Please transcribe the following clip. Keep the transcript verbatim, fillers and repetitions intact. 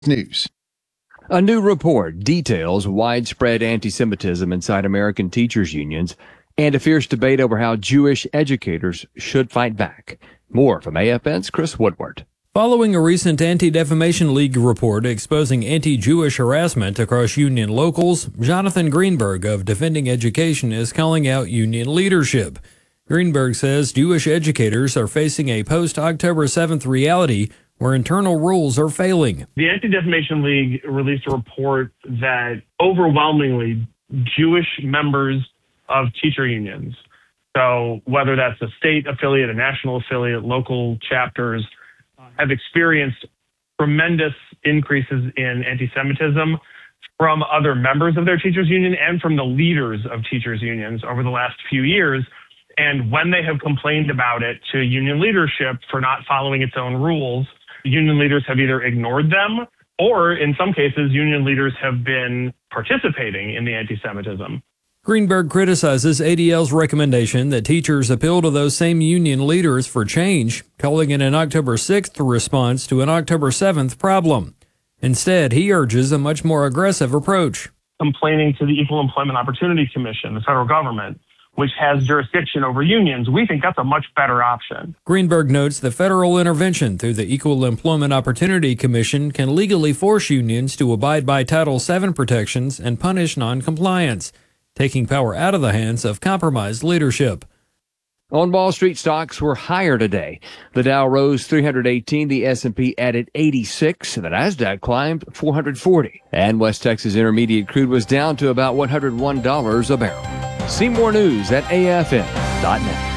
News. A new report details widespread anti-Semitism inside American teachers' unions and a fierce debate over how Jewish educators should fight back. More from A F N's Chris Woodward. Following a recent Anti-Defamation League report exposing anti-Jewish harassment across union locals, Jonathan Greenberg of Defending Education is calling out union leadership. Greenberg says Jewish educators are facing a post-October seventh reality where internal rules are failing. The Anti-Defamation League released a report that overwhelmingly Jewish members of teacher unions, so whether that's a state affiliate, a national affiliate, local chapters, have experienced tremendous increases in anti-Semitism from other members of their teachers union and from the leaders of teachers unions over the last few years. And when they have complained about it to union leadership for not following its own rules, union leaders have either ignored them or in some cases, union leaders have been participating in the anti-Semitism. Greenberg criticizes A D L's recommendation that teachers appeal to those same union leaders for change, calling it an October sixth response to an October seventh problem. Instead, he urges a much more aggressive approach. Complaining to the Equal Employment Opportunity Commission, the federal government, which has jurisdiction over unions, we think that's a much better option. Greenberg notes the federal intervention through the Equal Employment Opportunity Commission can legally force unions to abide by Title seven protections and punish noncompliance, taking power out of the hands of compromised leadership. On Wall Street, stocks were higher today. The Dow rose three hundred eighteen, the S and P added eighty-six, and the Nasdaq climbed four hundred forty. And West Texas Intermediate crude was down to about one hundred one dollars a barrel. See more news at A F N dot net.